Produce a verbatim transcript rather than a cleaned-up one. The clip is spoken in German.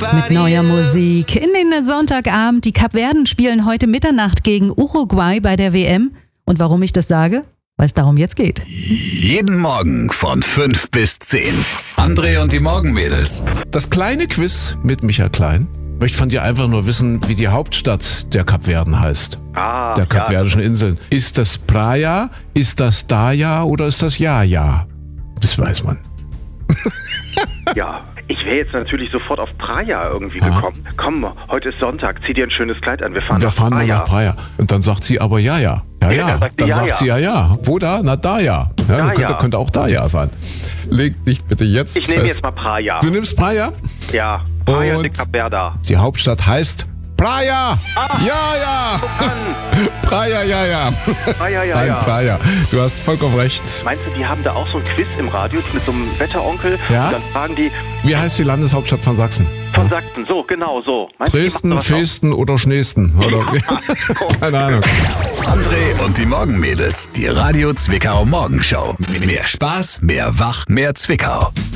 Mit neuer Musik in den Sonntagabend. Die Kapverden spielen heute Mitternacht gegen Uruguay bei der W M. Und warum ich das sage? Weil es darum jetzt geht. Jeden Morgen von fünf bis zehn. André und die Morgenmädels. Das kleine Quiz mit Michael Klein. Ich möchte von dir einfach nur wissen, wie die Hauptstadt der Kapverden heißt. Ah, der Kapverdischen ja. Inseln. Ist das Praia, ist das Daya oder ist das Jaja? Das weiß man. Ja, ich wäre jetzt natürlich sofort auf Praia irgendwie Aha. gekommen. Komm, heute ist Sonntag, zieh dir ein schönes Kleid an, wir fahren Wir nach fahren Praia. mal nach Praia. Und dann sagt sie aber ja, ja. Ja, Ja, ja. dann sagt sie Dann ja, sagt ja. sie ja, ja. Wo da? Na, da ja. Ja, Da könnte, ja. könnte auch da ja sein. Leg dich bitte jetzt Ich nehme fest. jetzt mal Praia. Du nimmst Praia? Ja, Praia Und- de Capverda. Die Hauptstadt heißt Praia. Ah. Ja, ja. Mann, Praia, ja, ja. Praia, ja, Nein, ja. Praia. Du hast vollkommen recht. Meinst du, die haben da auch so ein Quiz im Radio mit so einem Wetteronkel? Ja? Und dann fragen die Wie heißt die Landeshauptstadt von Sachsen? von Sachsen, so, genau so. Meinst du, die Dresden, machen sowas auch? Festen oder Schneesten? Oder? Keine Ahnung. André und die Morgenmädels. Die Radio Zwickau Morgenshow. Mehr Spaß, mehr Wach, mehr Zwickau.